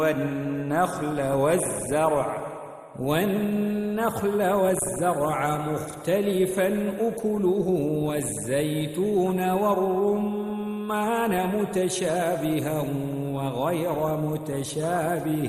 والنخل والزرع مختلفا أكله والزيتون والرمان متشابها وغير متشابه